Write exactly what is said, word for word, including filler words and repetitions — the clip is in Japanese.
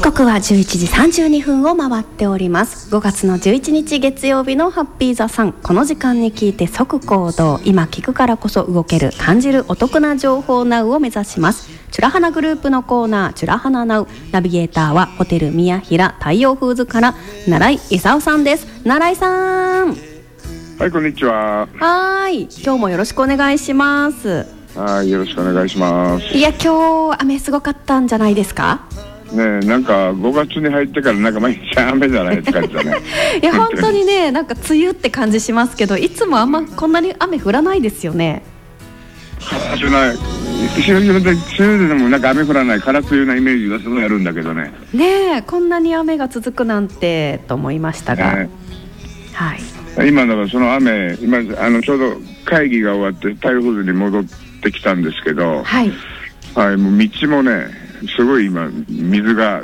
刻はじゅういちじさんじゅうにふんを回っております。ごがつのじゅういちにち月曜日のハッピーザさん。この時間に聞いて即行動、今聞くからこそ動ける、感じるお得な情報ナウを目指します。チュラハナグループのコーナー、チュラハナナウ。ナビゲーターはホテル宮平太陽フーズから奈良井勲さんです。奈良井さん。 はい、こんにちは。 はい、今日もよろしくお願いします。 はい、よろしくお願いします。 いや、今日雨すごかったんじゃないですかねえ、なんかごがつに入ってからなんか毎日雨じゃないですかね。 いや本当にね、なんか梅雨って感じしますけど、いつもあんまこんなに雨降らないですよね。 空梅雨ない、梅雨でもなんか雨降らない空梅雨なイメージがすごいあるんだけどね。 ねえ、こんなに雨が続くなんてと思いましたが、 ね、 はい。 今だからその雨、今あのちょうど会議が終わって太陽フーズに戻ってきたんですけど、 はい、 はい、もう道もね、すごい今水が